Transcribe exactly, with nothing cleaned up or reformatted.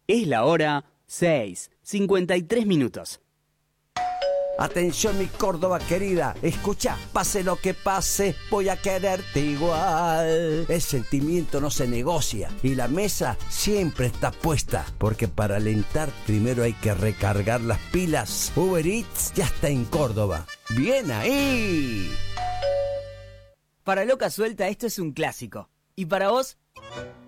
Es la hora seis, cincuenta y tres minutos. Atención mi Córdoba querida, escucha, pase lo que pase, voy a quererte igual. El sentimiento no se negocia y la mesa siempre está puesta, porque para alentar primero hay que recargar las pilas. Uber Eats ya está en Córdoba. ¡Bien ahí! Para Loca Suelta esto es un clásico. ¿Y para vos?